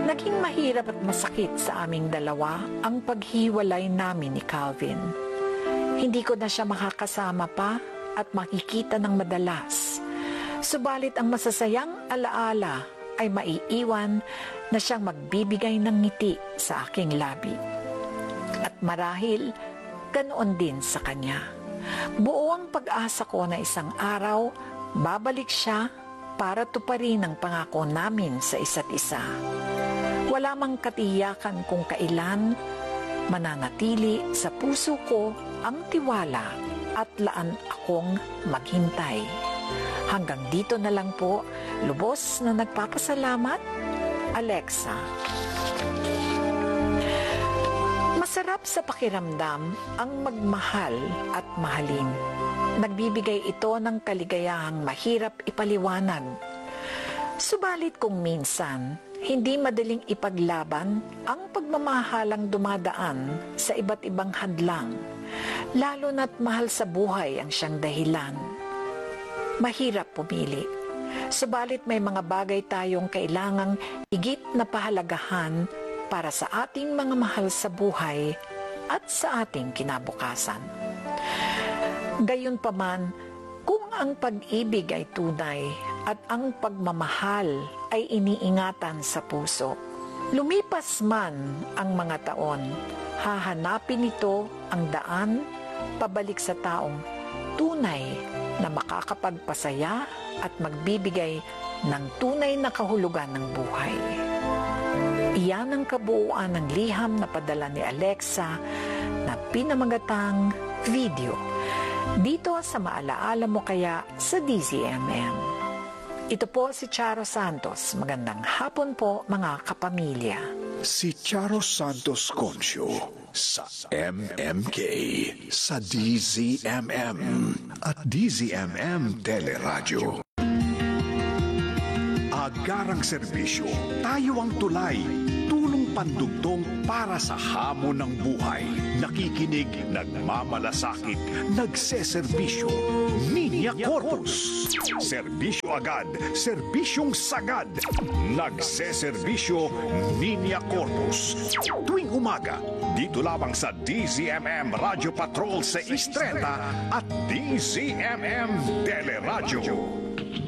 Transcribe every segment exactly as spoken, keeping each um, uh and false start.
Naging mahirap at masakit sa aming dalawa ang paghiwalay namin ni Calvin. Hindi ko na siya makakasama pa at makikita ng madalas. Subalit ang masasayang alaala ay maiiwan na siyang magbibigay ng ngiti sa aking labi. At marahil, ganoon din sa kanya. Buo ang pag-asa ko na isang araw, babalik siya para tuparin ang pangako namin sa isa't isa. Wala mang katiyakan kung kailan, mananatili sa puso ko ang tiwala at laan akong maghintay. Hanggang dito na lang po, lubos na nagpapasalamat, Alexa. Masarap sa pakiramdam ang magmahal at mahalin. Nagbibigay ito ng kaligayahang mahirap ipaliwanag. Subalit kung minsan, hindi madaling ipaglaban ang pagmamahalang dumadaan sa iba't ibang hadlang, lalo na't mahal sa buhay ang siyang dahilan. Mahirap pumili, subalit may mga bagay tayong kailangang higit na pahalagahan para sa ating mga mahal sa buhay at sa ating kinabukasan. Gayunpaman, kung ang pag-ibig ay tunay at ang pagmamahal ay iniingatan sa puso, lumipas man ang mga taon, hahanapin nito ang daan pabalik sa taong tunay na makakapagpasaya at magbibigay ng tunay na kahulugan ng buhay. Iyan ang kabuuan ng liham na padala ni Alexa na pinamagatang video dito sa Maalaala Mo Kaya sa D Z M M. Ito po si Charo Santos. Magandang hapon po mga kapamilya. Si Charo Santos Concio sa M M K, sa D Z M M at D Z M M Teleradyo. Agarang serbisyo, tayo ang tulay, tulong pandugtong para sa hamon ng buhay. Nakikinig, nagmamalasakit, nagseserbisyo. Ninya Corpus. Serbisyo agad, serbisyong sagad. Nagseserbisyo, Ninya Corpus. Tuwing umaga, dito lamang sa D Z M M Radio Patrol sa Istreta at D Z M M Teleradyo.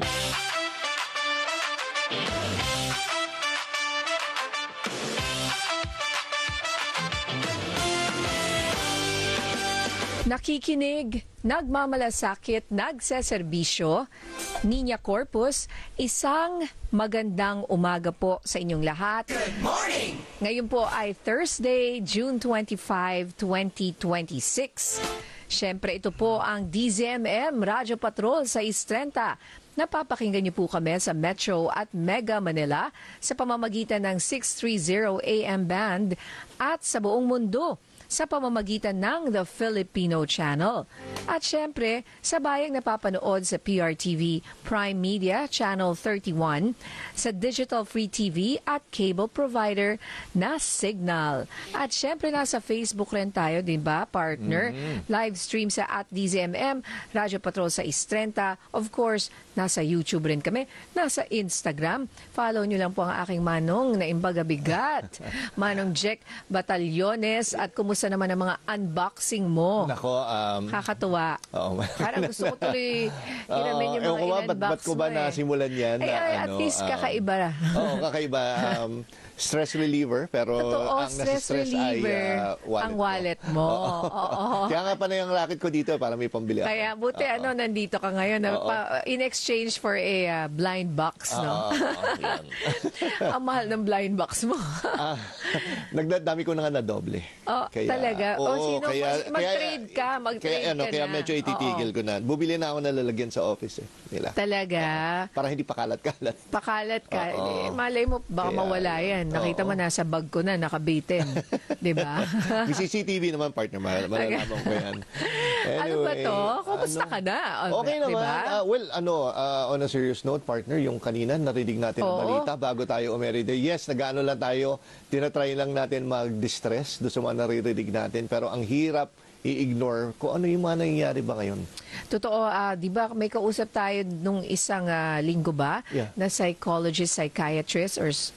Nakikinig, nagmamalasakit, nagseserbisyo, Ninya Corpus, isang magandang umaga po sa inyong lahat. Good morning! Ngayon po ay Thursday, June twenty-fifth, twenty twenty-six. Siyempre ito po ang D Z M M Radio Patrol sa Istrenta. Napapakinggan niyo po kami sa Metro at Mega Manila sa pamamagitan ng six thirty A M band at sa buong mundo sa pamamagitan ng The Filipino Channel. At syempre, sa bayang napapanood sa P R T V Prime Media Channel thirty-one, sa Digital Free T V at cable provider na Signal. At syempre, nasa Facebook rin tayo, din ba, partner? Mm-hmm. Live stream sa at D Z M M, Radyo Patrol sa Istrenta. Of course, nasa YouTube rin kami, nasa Instagram. Follow nyo lang po ang aking manong na imbaga bigat. Manong Jack Batalyones. At kumusta naman ang mga unboxing mo? Nako, um... kakatuwa. Oo. Parang gusto ko tuloy hiramin yung mga uh, in-unbox ba't, ba't ko ba mo eh. nasimulan yan? Ay, na, ay, ano, at least um, kakaiba. Oo, kakaiba. Um, stress reliever, pero Totoo, ang stress nasa-stress reliever ay uh, wallet ang wallet mo. Oo. Oo. Kaya nga pa na yung racket ko dito para may pambili ako. Kaya buti Oo. ano, nandito ka ngayon na, pa, in exchange for a uh, blind box, no? Oo, oo, yan. Ang mahal ng blind box mo. ah, nagdadami ko na nga na doble. Oh, talaga? Oo, O, sino- kaya, mag-trade ka, mag-trade kaya, ano, ka kaya na. medyo ititigil Oo. ko na. Bubili na ako na lalagyan sa office eh, nila. Talaga? Oo, para hindi pa kalat-kalat. Pakalat ka. Oo. Eh, malay mo, baka Kaya, mawala yan. Nakita oo. mo, nasa bag ko na, nakabitin. Di ba? May C C T V naman, partner. Mal- Malalaman ko yan. Ano ba to? Kumusta ano? ka na? Okay Di naman. ba? Ah, well, ano, ah, on a serious note, partner, yung kanina narinig natin ang Oo. balita bago tayo umeride. Yes, nag-ano lang tayo, tinatry lang natin mag-distress doon sa mga naririnig natin. Pero ang hirap i-ignore kung ano yung mga nangyayari ba ngayon. Totoo, ah, di ba may kausap tayo nung isang ah, linggo ba Yeah. na psychologist, psychiatrist or s-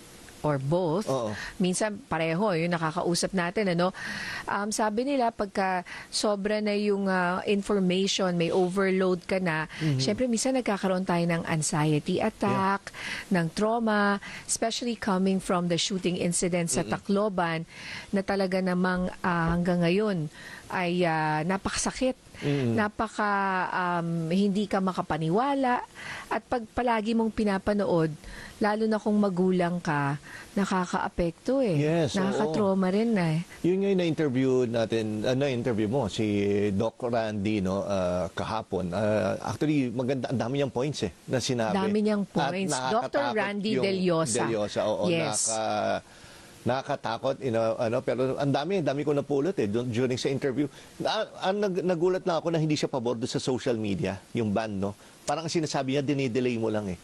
or both. Oo. Minsan pareho yung nakakausap natin, ano. Um, sabi nila pagka sobra na yung ah, information, may overload ka na, syempre minsan nagkakaroon tayo ng anxiety attack, ng trauma, especially coming from the shooting incident sa Tacloban na talaga namang ah, hanggang ngayon ay ah, napakasakit. Napaka um, hindi ka makapaniwala at pag palagi mong pinapanood, lalo na kung magulang ka, nakakaapekto eh. Yes, Nakaka-trauma rin eh. Yun nga yung na-interview natin, uh, na-interview mo, si Doc Randy, no, ah, kahapon. Ah, actually, maganda, ang dami niyang points eh, na sinabi. Dami niyang At points. nakakatakot Doctor Randy yung Deliosa. Deliosa, oo. Yes. Naka, nakakatakot, you know, ano, pero ang dami, ang dami ko napulot eh, dun- during sa interview. Na, ang nag, nagulat na ako na hindi siya pabor doon sa social media, yung ban, no? Parang ang sinasabi niya, dinidelay mo lang eh.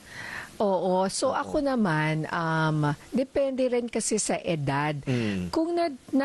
Oo. So ako naman, um, depende rin kasi sa edad. Mm. Kung na, na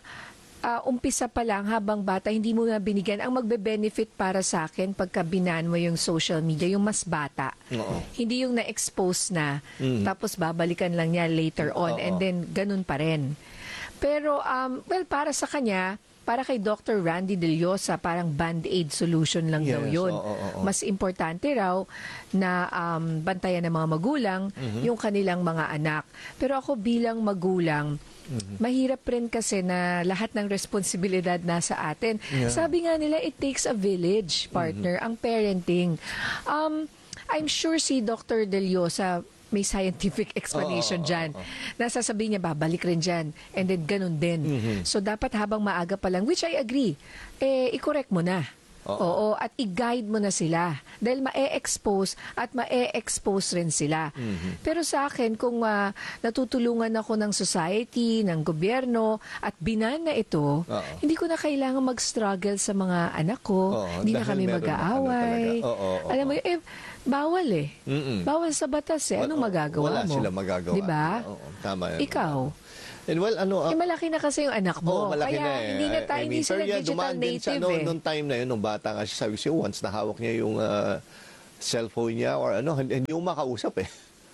ah, umpisa pa lang habang bata, hindi mo na binigyan, ang magbe-benefit para sa akin pagka binaan mo yung social media, yung mas bata. Oo. Hindi yung na-expose na, tapos babalikan lang niya later on, Oo. and then ganun pa rin. Pero, um, well, para sa kanya, para kay Doctor Randy Deliosa, parang band-aid solution lang daw Yes, yun. oo, oo, oo. Mas importante raw na um, bantayan ng mga magulang yung kanilang mga anak. Pero ako bilang magulang, mahirap rin kasi na lahat ng responsibilidad nasa atin. Yeah. Sabi nga nila, it takes a village, partner, ang parenting. Um, I'm sure si Doctor Deliosa may scientific explanation Oo, oo, dyan. oo. Nasasabihin niya, babalik rin dyan. And then, ganun din. So, dapat habang maaga pa lang, which I agree, eh, i-correct mo na. Oo. Oo, at i-guide mo na sila. Dahil ma-e-expose at ma-e-expose rin sila. Pero sa akin, kung ah, natutulungan ako ng society, ng gobyerno, at binan na ito, Oo. hindi ko na kailangan mag-struggle sa mga anak ko. Oo, hindi na dahil kami meron na mag-aaway. ano talaga. Oo, oo, Alam mo, eh, bawal eh. Mm-mm. Bawal sa batas eh. Anong Wala- magagawa wala mo? sila magagawa. Diba? Oo, tama yan. Ikaw? And well, ano, ah, Eh, malaki na kasi yung anak mo. Oo, malaki Kaya na eh. hindi na tayo, I hindi mean, sila pero yeah, digital dumaan din sa, native no, eh. nung time na yun, nung bata nga siya, sabi siya, once nahawak niya yung ah, cellphone niya or ano, hindi hindi mo makausap eh.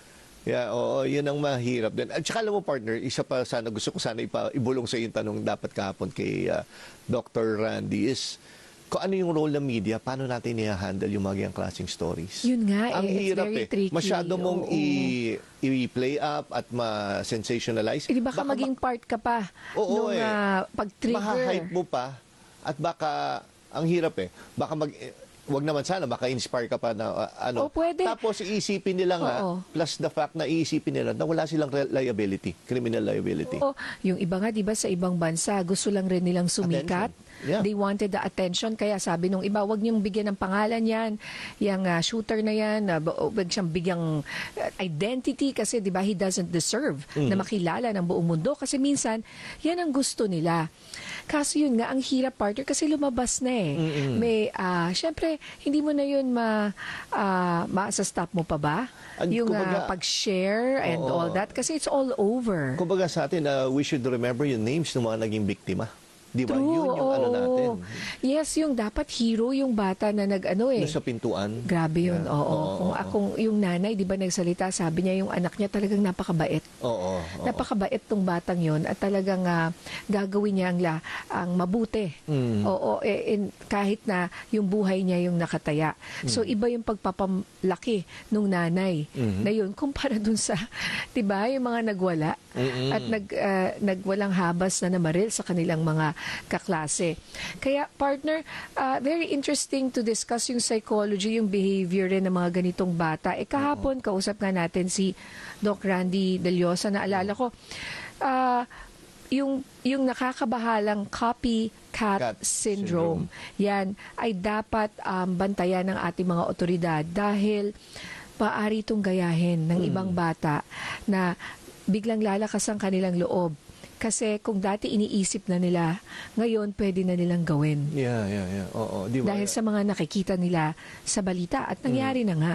Yeah, oo, yun ang mahirap din. At saka alam mo, partner, isa pa sana, gusto ko sana ipa, ibulong sa yung tanong dapat kahapon kay ah, Doctor Randy is, kung ano yung role ng media, paano natin i-handle yung mga ganyang klaseng stories? Yun nga Ang eh, it's hirap very eh. tricky. Masyado mong Oo. i- i-play up at ma-sensationalize. Eh, di baka, maging part ka pa Oo, nung eh. ah, pag-trigger. Maha-hype mo pa at baka, ang hirap eh, baka mag, eh, wag naman sana, baka inspire ka pa na uh, ano. Oh, pwede. Tapos iisipin nila nga, Oo. plus the fact na iisipin nila na wala silang re- liability, criminal liability. Oo. Yung iba nga, di ba, sa ibang bansa, gusto lang rin nilang sumikat. Attention. Yeah. They wanted the attention. Kaya sabi nung iba, wag niyong bigyan ng pangalan yan. Yung ah, shooter na yan, uh, wag siyang bigyang uh, identity kasi, di ba, he doesn't deserve na makilala ng buong mundo. Kasi minsan, yan ang gusto nila. Kaso yun nga, ang hirap, partner, kasi lumabas na eh. May, ah, syempre, hindi mo na yun ma, ah, ma-stop mo pa ba? And Yung kumbaga- ah, pag-share and Oo. all that. Kasi it's all over. Kumbaga sa atin, uh, we should remember yung names ng mga naging biktima. Di ba? True, Yun yung ano oo. natin. Yes, yung dapat hero yung bata na nag-ano eh. Yung sa pintuan. Grabe yun, Yeah. oo. Oo, Kung oo. akong yung nanay, di ba nagsalita, sabi niya yung anak niya talagang napakabait. Oo. oo. Napakabait tong batang yun at talagang ah, gagawin niya ang, la, ang mabuti. Mm. Oo, eh, in- kahit na yung buhay niya yung nakataya. Mm. So iba yung pagpapalaki nung nanay Mhm. na yun kumpara dun sa, di ba, yung mga nagwala Mm-mm. at nag, ah, nagwalang habas na namaril sa kanilang mga kaklase. Kaya partner, ah, very interesting to discuss yung psychology, yung behavior rin ng mga ganitong bata. Eh kahapon, kausap nga natin si Doc Randy Deliosa, naalala ko, ah, yung, yung nakakabahalang copycat Cat syndrome, yan ay dapat um, bantayan ng ating mga otoridad dahil maaari itong gayahin ng ibang bata na biglang lalakas ang kanilang loob. Kasi kung dati iniisip na nila, ngayon pwede na nilang gawin. Yeah, yeah, yeah. Oo, di ba? Dahil sa mga nakikita nila sa balita at nangyari na nga.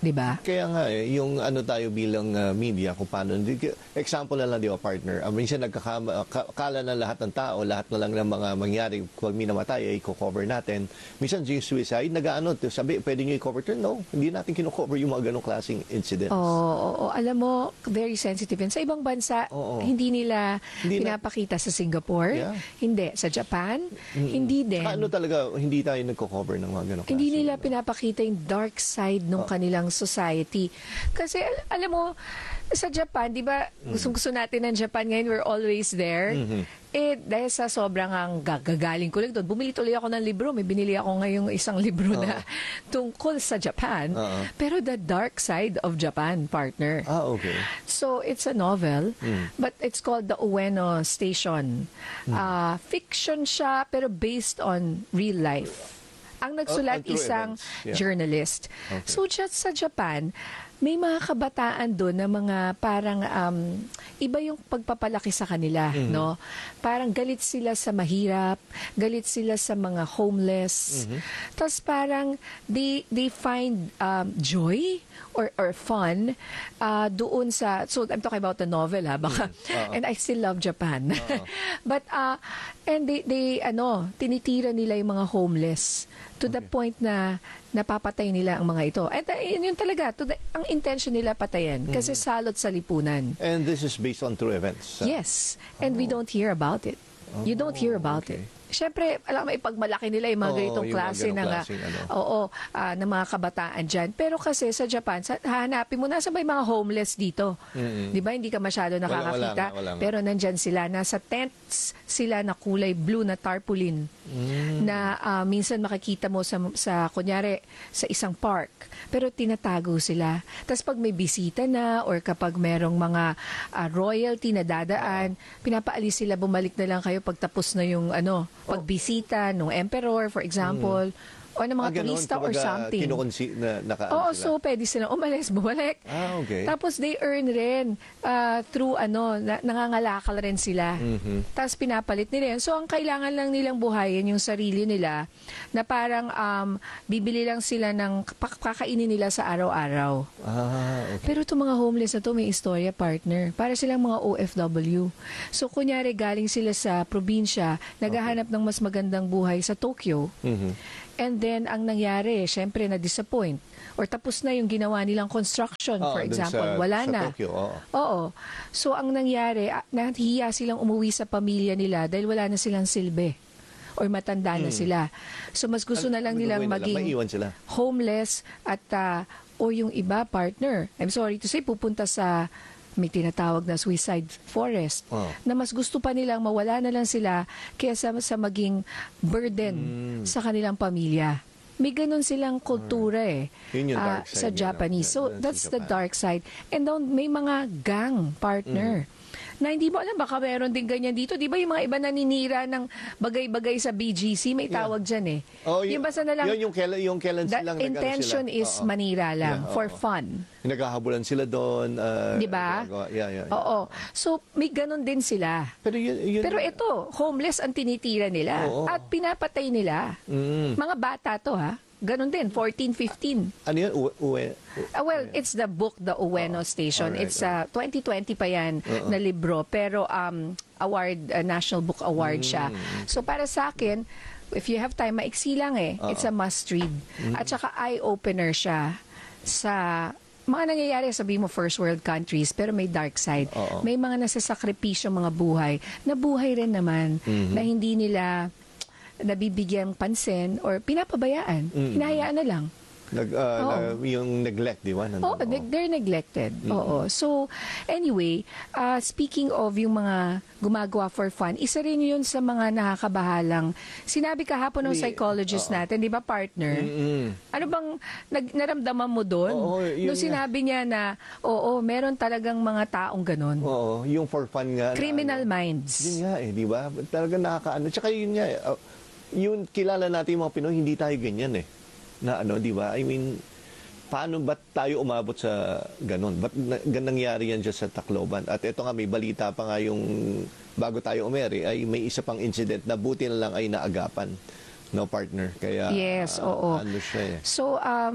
di ba? Kaya nga eh, yung ano tayo bilang uh, media, kung paano, example na lang di ba partner, uh, minsan nagkakala na lahat ng tao, lahat na lang ng mga mangyari, pag minamatay ay i-cover natin. Minsan yung suicide, nag-ano, sabi, pwede nyo i-cover ito? No, hindi natin kino-cover yung mga ganong klaseng incidents. Oo, oo, oo. Alam mo, very sensitive yan. Sa ibang bansa, Oo. hindi nila Hindi na- pinapakita sa Singapore, Yeah. hindi. Sa Japan, hindi din. Saka ano talaga, hindi tayo nagko-cover ng mga ganong Hindi klase, nila no? pinapakita yung dark side ng kanilang society. Kasi al- alam mo, sa Japan, di ba, gustong-gusto natin ng Japan ngayon, we're always there. Eh, dahil sa sobrang ang gagagaling ko lang doon, bumili tuloy ako ng libro. May binili ako ngayong isang libro na tungkol sa Japan. Oo. Pero the dark side of Japan, partner. Ah, okay. So, it's a novel, but it's called The Ueno Station. Uh, fiction siya, pero based on real life. Ang nagsulat Oh, on true isang events. Yeah. journalist. Okay. So, just sa Japan, may mga kabataan doon na mga parang um, iba yung pagpapalaki sa kanila, Mm-hmm. no? Parang galit sila sa mahirap, galit sila sa mga homeless. Mm-hmm. Tapos parang they they find um, joy or or fun uh, doon sa, so I'm talking about the novel ha, baka, Mm-hmm. and I still love Japan. But uh, and they they ano, tinitira nila yung mga homeless to the point na napapatay nila ang mga ito. And uh, yun, yun talaga, to the, ang intention nila patayin kasi salot sa lipunan. And this is based on true events. uh, Yes, and we don't hear about it. You don't hear about okay. it. Siyempre, alam mo, ipagmalaki nila yung mga Oo, ganitong yung mga klase ganong ng, ah, klaseng ano. oo, ah, ng mga kabataan dyan. Pero kasi sa Japan, sa, hahanapin mo, nasa may mga homeless dito. Di ba? Hindi ka masyado nakakakita. wala nga, wala nga. Pero nandyan sila. Nasa tents sila na kulay blue na tarpaulin. Mm. Na ah, minsan makikita mo sa, sa, kunyari, sa isang park. Pero tinatago sila. Tapos pag may bisita na or kapag merong mga ah, royalty na dadaan, pinapaalis sila, bumalik na lang kayo pag tapos na yung ano, pagbisita ng emperor, for example, o ng mga Ah, ganun, turista or kumbaga, something. kinukonsi- na, naka, Oo, ano so sila. pwede silang umalis, bumalik. Ah, okay. Tapos they earn rin ah, through ano, na, nangangalakal rin sila. Mhm. Tapos pinapalit nila yan. So ang kailangan lang nilang buhayin yung sarili nila na parang um, bibili lang sila ng pak- kakainin nila sa araw-araw. Ah, okay. Pero itong mga homeless na to may istorya, partner. Para silang mga O F W. So kunyari galing sila sa probinsya, naghahanap ng mas magandang buhay sa Tokyo. Mhm. And then, ang nangyari, syempre, na-disappoint. Or tapos na yung ginawa nilang construction, Oo, for dun example. sa- Wala sa na. Tokyo, oo. Oo. So, ang nangyari, ah, nahihiya silang umuwi sa pamilya nila dahil wala na silang silbi. Or matanda na sila. So, mas gusto na lang Ano nilang gagawin nila? maging Maiiwan sila. homeless at ah, o yung iba, partner. I'm sorry to say, pupunta sa may tinatawag na suicide forest Oh. na mas gusto pa nilang mawala na lang sila kaysa sa maging burden Hmm. sa kanilang pamilya. May ganun silang kultura eh. Yun yung ah, dark side sa nila. Japanese. So, Yan- yan sa that's the Japan. dark side. And then, may mga gang partner. Mm-hmm. Na hindi mo alam, baka meron din ganyan dito. Di ba yung mga iba naninira ng bagay-bagay sa B G C, may tawag dyan eh. Oh, yung basta na lang, Yun yung kailan, yung kailan the silang nag-ano intention sila. is Oo. manira lang, Yeah, for oo. fun. Naghahabulan sila doon. uh, Di ba? ginagawa- Yeah, yeah, yeah. Oo. So, may ganun din sila. Pero yun, yun Pero ito, homeless ang tinitira nila Oo. at pinapatay nila. Mm. Mga bata to ha. Ganun din, fourteen, fifteen. Ano yun? Uwe, uwe, Ah, well, it's the book, The Ueno Station. Alright, It's uh, twenty twenty pa yan na libro. Pero um, award, uh, National Book Award siya. Mm. So para sa akin, if you have time, maiksi lang eh. It's a must read. Mm. At saka eye-opener siya sa mga nangyayari, sabi mo first world countries, pero may dark side. Oo. May mga nasasakripisyo mga buhay na buhay rin naman Mm-hmm. na hindi nila nabibigyang pansin or pinapabayaan. Hinahayaan na lang. nag, uh, Oo. na- yung neglect, di ba? Nandun, Oh, oo. neg- they're neglected. Oo. So, anyway, uh, speaking of yung mga gumagawa for fun, isa rin yun sa mga nakakabahalang. Sinabi kahapon ng May- psychologist oo. natin, di ba partner? Mm-mm. Ano bang nag, naramdaman mo doon? Oo, yun Nung nga. sinabi niya na, oo, meron talagang mga taong ganun. Oo, yung for fun nga. na Criminal ano. minds. Yun nga eh, di ba? Talaga nakakaano. Tsaka yun nga, eh, uh, yun kilala natin yung mga Pinoy, hindi tayo ganyan eh. Na ano, di ba? I mean, paano ba tayo umabot sa ganun? Ba't na, gan- nangyari yan dyan sa Tacloban? At ito nga, may balita pa nga yung bago tayo umeri, ay may isa pang incident na buti na lang ay naagapan. No, partner? Kaya, Yes, ah, oo. ano siya eh. So, um,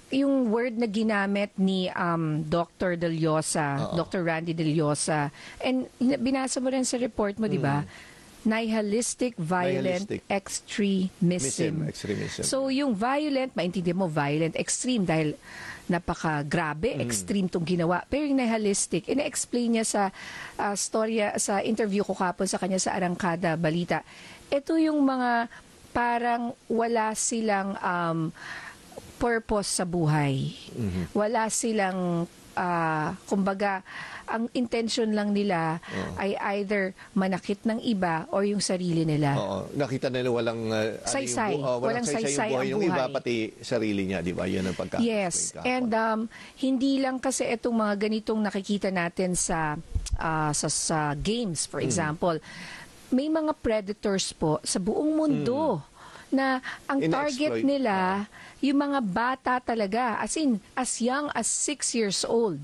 yung word na ginamit ni um, Doctor Del Llosa, Oo. Doctor Randy Del Llosa, and binasa mo rin sa report mo, di ba? Nihilistic, violent, Nihilistic. extremism. Mism, extremism. So yung violent, maintindihan mo, violent, extreme dahil napaka-grabe, extreme tong ginawa. Pero yung nihilistic, ina-explain niya sa uh, storya, sa interview ko kapon sa kanya sa Arangkada Balita. Ito yung mga parang wala silang um, purpose sa buhay. Wala silang, ah, kumbaga, ang intention lang nila ay either manakit ng iba or yung sarili nila. Oo, nakita nila walang uh, ano Saysay. yung, bu- oh, walang, Walang saysay, saysay yung buhay. ang Yung iba buhay. pati sarili niya, di ba? Yun ang pagka. Yes, and um, hindi lang kasi itong mga ganitong nakikita natin sa, ah, sa, sa games, for example. May mga predators po sa buong mundo na ang target Ina-exploit. nila yung mga bata talaga, as in, as young as six years old,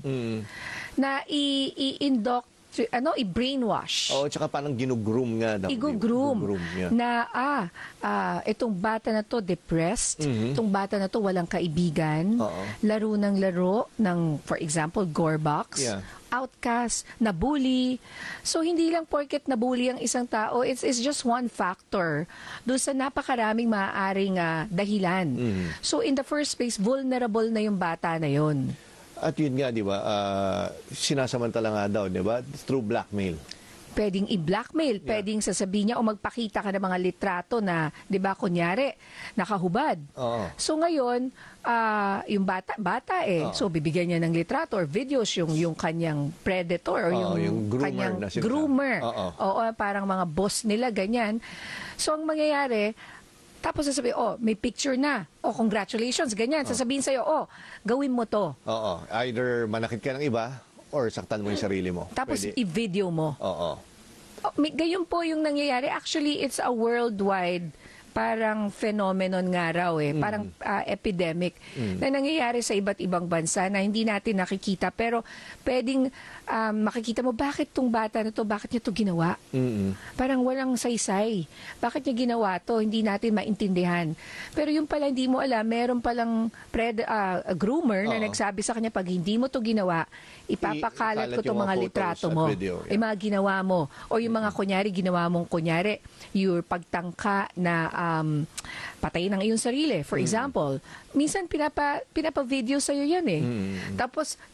na i- i-indoctri- ano, i-brainwash. Oo, tsaka parang ginugroom nga. daw, di ba? Igo-groom Ginugroom, yeah. na ah, ah, itong bata na to depressed, itong bata na to walang kaibigan, Oo. laro ng laro ng, for example, gore box, Yeah. outcast, nabully. So hindi lang porket nabully ang isang tao, it's, it's just one factor doon sa napakaraming maaaring ah, dahilan. So in the first place, vulnerable na yung bata na yon. At yun nga, di ba, ah, sinasamantala nga daw, di ba, through blackmail. Pwedeng i-blackmail, pwedeng sasabihin niya o magpakita ka ng mga litrato na, di ba, kunyari, nakahubad. Oo. So ngayon, ah, yung bata, bata eh, Oo. so bibigyan niya ng litrato or videos yung, yung kanyang predator or Oo, yung, yung groomer kanyang na sinasabi. groomer. Oo. Oo, parang mga boss nila, ganyan. So ang mangyayari, tapos sasabihin, oh, may picture na. Oh, congratulations, ganyan. Sasabihin sa'yo, oh, gawin mo to. Oo. Either manakit ka ng iba or saktan mo yung sarili mo. Tapos Pwede. i-video mo. Oo. Oh, may, gayon po yung nangyayari. Actually, it's a worldwide parang phenomenon nga raw eh. Parang ah, epidemic na nangyayari sa iba't ibang bansa na hindi natin nakikita. Pero pwedeng um, makikita mo, bakit tong bata na to, bakit niya to ginawa? Mm-mm. Parang walang saysay. Bakit niya ginawa to? Hindi natin maintindihan. Pero yung pala hindi mo alam, meron palang pred, ah, groomer na Oo. nagsabi sa kanya, pag hindi mo to ginawa, ipapakalat I- ko ikalat itong yung mga mga litrato photos mo. at video, yeah. Yung mga ginawa mo. O yung mga kunyari, ginawa mong kunyari, yung pagtangka na um, patayin ang iyong sarili. For example, minsan pinapa, pinapa-video sa'yo yan eh. Tapos,